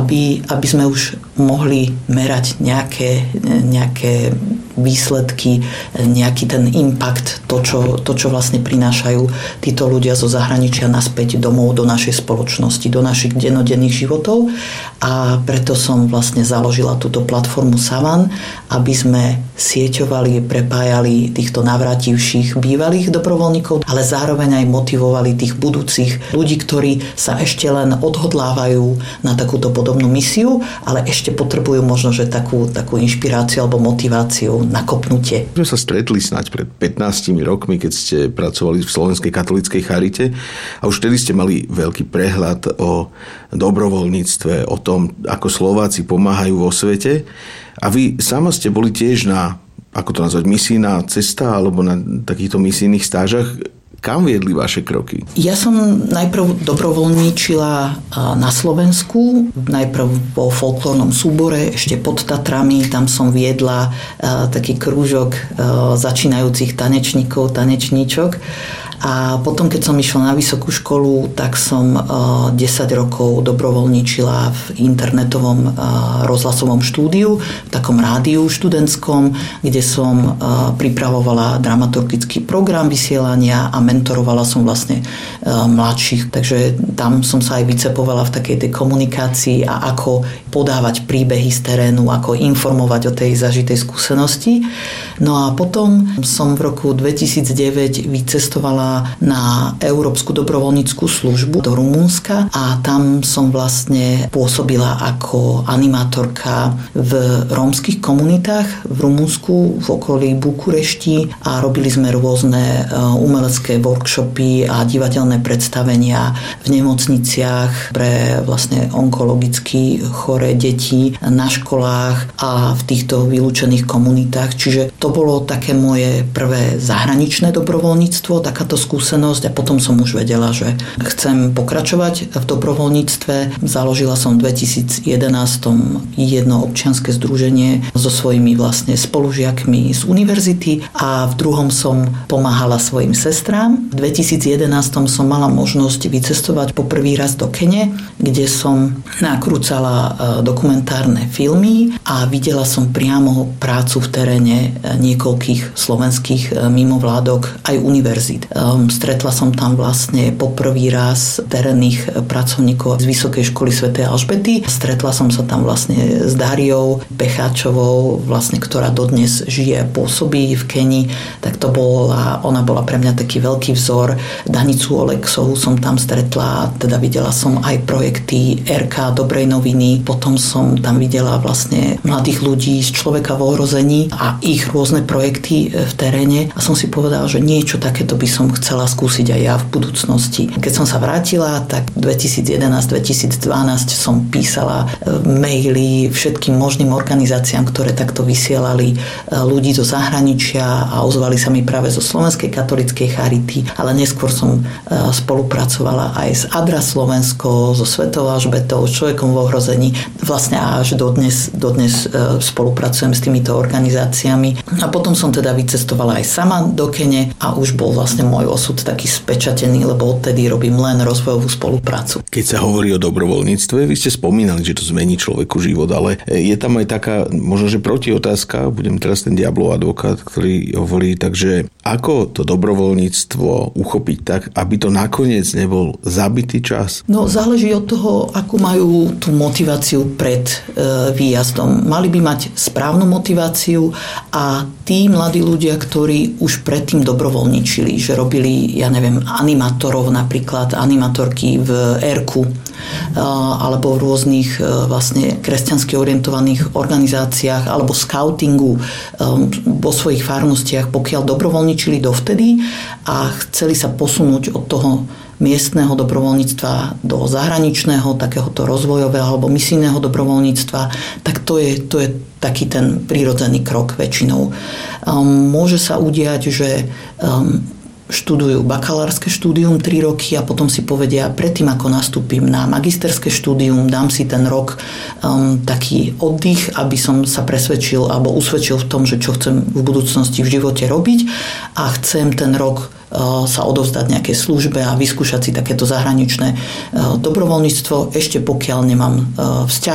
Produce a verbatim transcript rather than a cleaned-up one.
aby, aby sme už mohli merať nejaké, nejaké výsledky, nejaký ten impact, to čo, to, čo vlastne prinášajú títo ľudia zo zahraničia naspäť domov do našej spoločnosti, do našich dennodenných životov. A preto som vlastne založila túto platformu Savan, aby sme sieťovali, prepájali týchto navrátivších bývalých dobrovoľníkov, ale zároveň aj motivovali tých budúcich ľudí, ktorí sa ešte len odhodlávajú na takúto podobnú misiu, ale ešte potrebujú možno, že takú, takú inšpiráciu alebo motiváciu, nakopnutie. My sa stretli snáď pred pätnástimi rokmi, keď ste pracovali v Slovenskej katolíckej charite a už vtedy ste mali veľký prehľad o dobrovoľníctve, o tom, ako Slováci pomáhajú vo svete. A vy sama ste boli tiež na, ako to nazvať, misijná cesta alebo na takýchto misijných stážach. Kam viedli vaše kroky? Ja som najprv dobrovoľníčila na Slovensku, najprv vo folklórnom súbore, ešte pod Tatrami, tam som viedla taký krúžok začínajúcich tanečníkov, tanečníčok. A potom, keď som išla na vysokú školu, tak som desať rokov dobrovoľníčila v internetovom rozhlasovom štúdiu, v takom rádiu študentskom, kde som pripravovala dramaturgický program vysielania a mentorovala som vlastne mladších. Takže tam som sa aj vycepovala v takej tej komunikácii a ako podávať príbehy z terénu, ako informovať o tej zažitej skúsenosti. No a potom som v roku dvetisícdeväť vycestovala na Európsku dobrovoľníckú službu do Rumunska a tam som vlastne pôsobila ako animátorka v rómskych komunitách v Rumunsku, v okolí Bukurešti a robili sme rôzne umelecké workshopy a divadelné predstavenia v nemocniciach pre vlastne onkologicky choré deti na školách a v týchto vylúčených komunitách. Čiže to bolo také moje prvé zahraničné dobrovoľníctvo, takáto skúsenosť a potom som už vedela, že chcem pokračovať v dobrovoľníctve. Založila som v dvetisícjedenásť jedno občianske združenie so svojimi vlastne spolužiakmi z univerzity a v druhom som pomáhala svojim sestrám. V dvetisícjedenásť som mala možnosť vycestovať po prvý raz do Kene, kde som nakrúcala dokumentárne filmy a videla som priamo prácu v teréne niekoľkých slovenských mimovládok aj univerzít. Stretla som tam vlastne po prvý raz terénnych pracovníkov z Vysokej školy svätej Alžbety. Stretla som sa tam vlastne s Dariou Pecháčovou, vlastne, ktorá dodnes žije a pôsobí v Keni. Tak to bola, ona bola pre mňa taký veľký vzor. Danicu Oleksovú som tam stretla, teda videla som aj projekty er ká Dobrej noviny, potom som tam videla vlastne mladých ľudí z Človeka v ohrození a ich rôzne projekty v teréne a som si povedala, že niečo takéto by som chcela skúsiť aj ja v budúcnosti. Keď som sa vrátila, tak dvetisícjedenásť dvetisícdvanásť som písala maily všetkým možným organizáciám, ktoré takto vysielali ľudí zo zahraničia a ozvali sa mi práve zo Slovenskej katolíckej charity, ale neskôr som spolupracovala aj s Adra Slovensko, so Svetou Alžbetou, s Človekom v ohrození. Vlastne až dodnes, dodnes spolupracujem s týmito organizáciami. A potom som teda vycestovala aj sama do Kene a už bol vlastne môj osud taký spečatený, lebo odtedy robím len rozvojovú spoluprácu. Keď sa hovorí o dobrovoľníctve, vy ste spomínali, že to zmení človeku život, ale je tam aj taká, možno, že protiotázka, budem teraz ten diablov advokát, ktorý hovorí, takže ako to dobrovoľníctvo uchopiť tak, aby to nakoniec nebol zabitý čas? No, záleží od toho, akú majú tú motiváciu pred e, výjazdom. Mali by mať správnu motiváciu a tí mladí ľudia, ktorí už predtým dobrovoľničili, že robili, ja neviem, animátorov napríklad, animatorky v Erku alebo v rôznych vlastne kresťansky orientovaných organizáciách alebo skautingu vo svojich farnostiach, pokiaľ dobrovoľničili dovtedy a chceli sa posunúť od toho miestneho dobrovoľníctva do zahraničného, takéhoto rozvojového alebo misijného dobrovoľníctva, tak to je, to je taký ten prírodzený krok väčšinou. Um, môže sa udiať, že um, študujú bakalárske štúdium tri roky a potom si povedia, predtým ako nastúpim na magisterské štúdium, dám si ten rok um, taký oddych, aby som sa presvedčil alebo usvedčil v tom, že čo chcem v budúcnosti v živote robiť a chcem ten rok uh, sa odovzdať nejakej službe a vyskúšať si takéto zahraničné uh, dobrovoľníctvo, ešte pokiaľ nemám uh, vzťah